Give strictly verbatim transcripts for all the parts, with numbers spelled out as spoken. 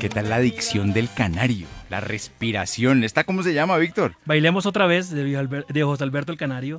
¿Qué tal la dicción del canario? La respiración. ¿Esta cómo se llama, Víctor? Bailemos otra vez de, de José Alberto el Canario.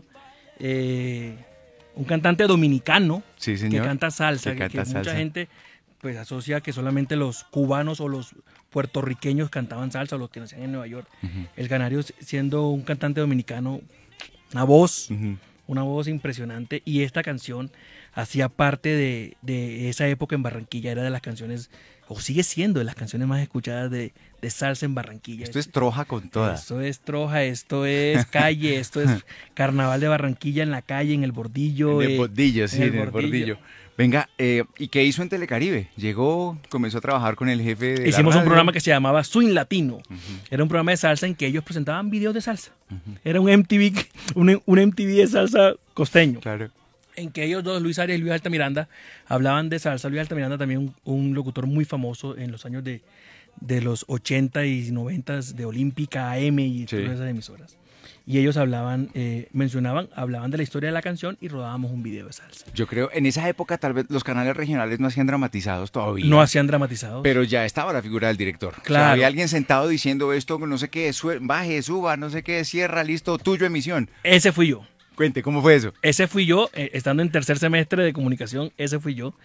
Eh, un cantante dominicano Sí, señor. que canta salsa, Que que, canta que salsa. mucha gente pues asocia que solamente los cubanos o los puertorriqueños cantaban salsa, o los que nacían en Nueva York. Uh-huh. El Canario, siendo un cantante dominicano, una voz, Uh-huh. una voz impresionante, y esta canción hacía parte de, de esa época en Barranquilla. Era de las canciones, o sigue siendo de las canciones más escuchadas de, de salsa en Barranquilla. Esto es troja con toda. Esto es troja, esto es calle, esto es carnaval de Barranquilla en la calle, en el bordillo. En el eh, bordillo, sí, en en el el bordillo. bordillo. Venga, eh, ¿y qué hizo en Telecaribe? Llegó, comenzó a trabajar con el jefe de la Hicimos un radio. programa que se llamaba Swing Latino. Uh-huh. Era un programa de salsa en que ellos presentaban videos de salsa. Uh-huh. Era un M T V, un, un M T V de salsa costeño. Claro. En que ellos dos, Luis Arias y Luis Altamiranda, hablaban de salsa. Luis Altamiranda también un, un locutor muy famoso en los años de, de los ochenta y noventa de Olímpica, A M y Sí. todas esas emisoras. Y ellos hablaban, eh, mencionaban, hablaban de la historia de la canción y rodábamos un video de salsa. Yo creo, en esa época tal vez los canales regionales no hacían dramatizados todavía. No hacían dramatizados. Pero ya estaba la figura del director. O sea, Claro. había alguien sentado diciendo esto, no sé qué, sue- baje, suba, no sé qué, cierra, listo, tuyo emisión. Ese fui yo. Cuente, ¿cómo fue eso? Ese fui yo, eh, estando en tercer semestre de comunicación, ese fui yo.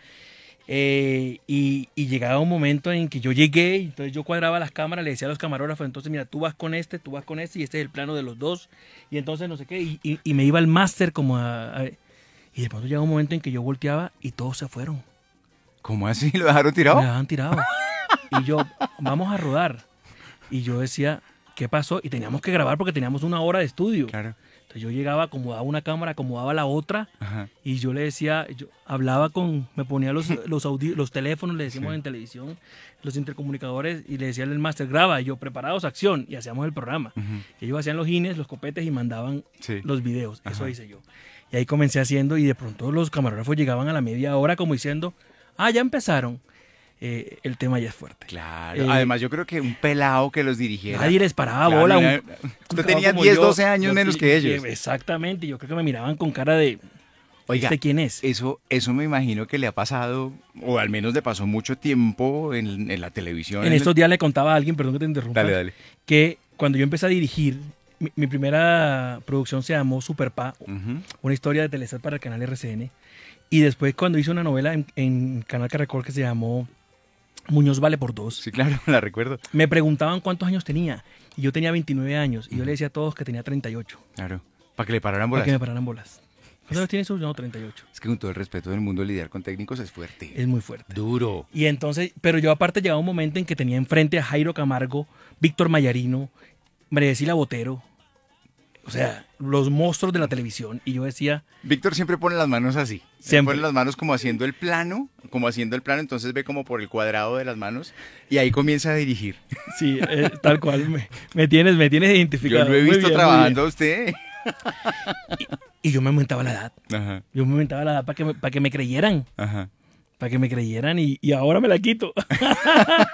Eh, y, y llegaba un momento en que yo llegué, y entonces yo cuadraba las cámaras, le decía a los camarógrafos, entonces mira, tú vas con este, tú vas con este, y este es el plano de los dos, y entonces no sé qué, y, y- y me iba al máster como a, a- y de pronto llegaba un momento en que yo volteaba y todos se fueron, ¿Cómo así? ¿Lo dejaron tirado? me dejaban tirado. Y yo, vamos a rodar. Y yo decía, ¿qué pasó? Y teníamos que grabar porque teníamos una hora de estudio. Claro. Entonces yo llegaba, acomodaba una cámara, acomodaba la otra, Ajá. y yo le decía, yo hablaba con, me ponía los, los, audi- los teléfonos, le decimos Sí. en televisión, los intercomunicadores, y le decía al máster, graba, y yo, preparados, acción, y hacíamos el programa. Ujú. Ellos hacían los gines, los copetes, y mandaban Sí. los videos. Eso Ajá. hice yo. Y ahí comencé haciendo, y de pronto los camarógrafos llegaban a la media hora como diciendo, ah, ya empezaron. Eh, el tema ya es fuerte. Claro. Eh, Además, yo creo que un pelado que los dirigiera. Nadie les paraba Claro, bola. un- una- un Usted cabo tenía como diez, yo, doce años yo- menos y- que ellos. y- Exactamente, yo creo que me miraban con cara de, Oiga, ¿este quién es? Eso, eso me imagino que le ha pasado, o al menos le pasó mucho tiempo en, en la televisión. En estos días le contaba a alguien, perdón que te interrumpa, Dale, dale. que cuando yo empecé a dirigir, mi, mi primera producción se llamó Superpa, Ujú. una historia de Telesat para el canal R C N, y después cuando hice una novela en, en Canal Caracol que se llamó Muñoz Vale por Dos, Sí, claro, la recuerdo. me preguntaban cuántos años tenía, y yo tenía veintinueve años, y yo le decía a todos que tenía treinta y ocho, Claro. Para que le pararan para bolas. que me pararan bolas. ¿Cuántos años tienes? No, treinta y ocho. Es que con todo el respeto del mundo, lidiar con técnicos es fuerte. Es muy fuerte. Duro. Y entonces, pero yo aparte llegaba un momento en que tenía enfrente a Jairo Camargo, Víctor Mayarino, María Cecilia Botero, o sea, los monstruos de la televisión. Y yo decía, Víctor siempre pone las manos así. Siempre. Pone las manos como haciendo el plano, como haciendo el plano, entonces ve como por el cuadrado de las manos y ahí comienza a dirigir. sí, eh, tal cual, me, me tienes, me tienes identificado. Yo lo he Muy visto bien, muy trabajando a usted. bien. Y yo me aumentaba la edad. Ajá, Yo me aumentaba la edad para que me, para que me creyeran. ajá. Para que me creyeran y, y ahora me la quito.